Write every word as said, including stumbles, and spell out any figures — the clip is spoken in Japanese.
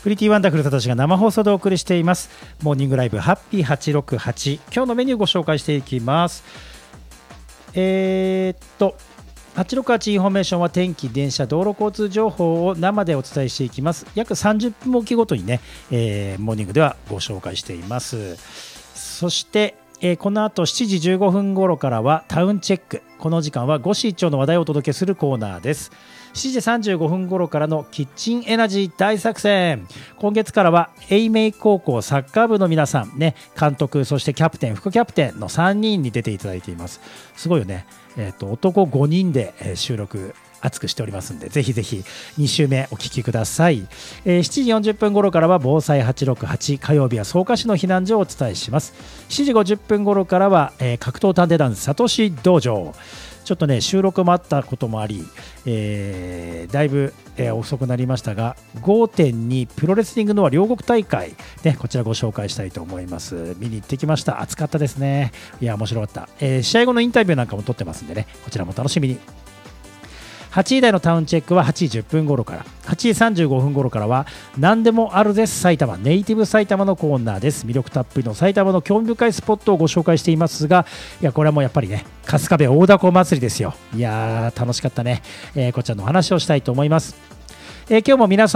プリティワンダフルただしが生放送でお送りしていますモーニングライブハッピーはちろくはち。今日のメニューご紹介していきます。えー、っとはちろくはちインフォメーションは天気、電車、道路交通情報を生でお伝えしていきます。約さんじゅっぷんおきごとにね、えー、モーニングではご紹介しています。そしてえー、この後しちじじゅうごふん頃からはタウンチェック。この時間は五市一町の話題をお届けするコーナーです。しちじさんじゅうごふん頃からのキッチンエナジー大作戦。今月からは英明高校サッカー部の皆さんね、監督、そしてキャプテン、副キャプテンのさんにんに出ていただいています。すごいよね、えーと、男ごにんで収録熱くしておりますので、ぜひぜひに週目お聞きください。えー、しちじよんじゅっぷん頃からは防災はちろくはち、火曜日は草加市の避難所をお伝えします。しちじごじゅっぷん頃からは、えー、格闘探偵団サトシ道場。ちょっとね収録もあったこともあり、えー、だいぶ、えー、遅くなりましたが ごてんに プロレスリングの両国大会、ね、こちらご紹介したいと思います。見に行ってきました。暑かったですね。いや面白かった、えー、試合後のインタビューなんかも撮ってますんでね、こちらも楽しみに。はちじ台のタウンチェックははちじじゅっぷん頃から、はちじさんじゅうごふん頃からは何でもあるです埼玉、ネイティブ埼玉のコーナーです。魅力たっぷりの埼玉の興味深いスポットをご紹介していますが、いやこれはもうやっぱりね春日部大凧祭りですよ。いやー楽しかったね、えー、こちらのお話をしたいと思います。えー、今日も皆さん